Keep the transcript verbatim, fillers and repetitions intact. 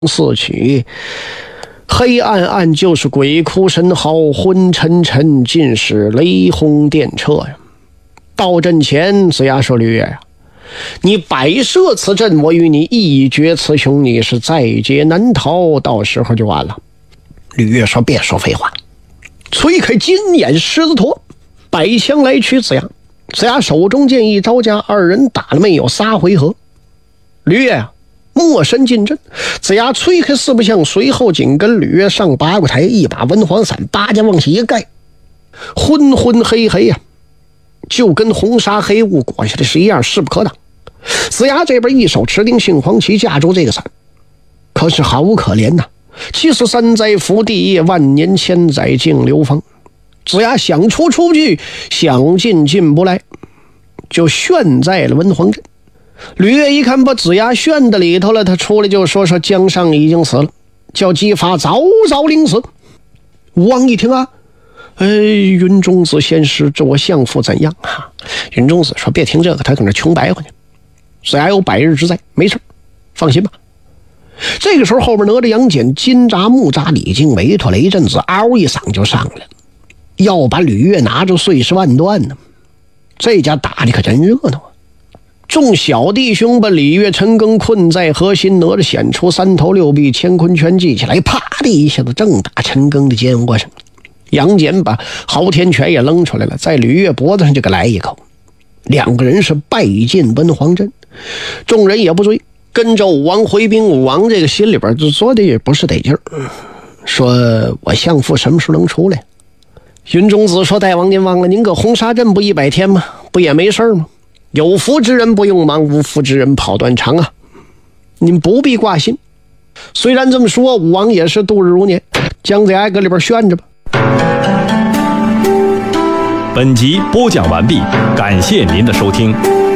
四起，黑暗暗就是鬼哭神嚎，昏沉沉尽是雷轰电掣呀。到阵前，子牙说：“吕岳呀，你摆设此阵，我与你一决雌雄，你是在劫难逃，到时候就完了。”吕岳说：“别说废话，催开金眼狮子驼，摆枪来取子牙。”子牙手中剑一招架，二人打了没有仨回合。吕岳啊，没身进阵，子牙催开四不像，随后紧跟吕岳上八卦台，一把文黄伞八家往下一盖，昏昏黑黑呀、啊，就跟红纱黑雾裹下的是一样，势不可挡。子牙这边一手持定杏黄旗架住这个伞，可是好可怜呐、啊！七十三载福地业，万年千载静流芳。子牙想出出不去，想进进不来，就悬在了文黄镇。吕岳一看把子牙悬在里头了，他出来就说说江上已经死了，叫姬发早早领死。吴王一听啊，哎，云中子先师，这我相父怎样啊？云中子说：“别听这个，他搁那穷白话呢。子牙有百日之灾，没事，放心吧。”这个时候，后面哪吒、杨戬、金吒、木吒、李靖、韦陀、雷震子嗷一嗓就上来了，要把吕岳拿着碎尸万段呢。这家打的可真热闹啊！众小弟兄把李岳、陈庚困在核心，哪吒显出三头六臂，乾坤圈记起来，啪的一下子正打陈庚的肩窝上。杨戬把昊天拳也扔出来了，在吕岳脖子上就给来一口。两个人是败进文黄镇，众人也不追，跟着武王回兵。武王这个心里边就说的也不是得劲儿，说我相父什么时候能出来？云中子说：“大王您忘了，您搁红沙镇不一百天吗？不也没事吗？有福之人不用忙，无福之人跑断肠啊！您不必挂心。”虽然这么说，武王也是度日如年，将子牙搁里边悬着吧。 本集播讲完毕，感谢您的收听。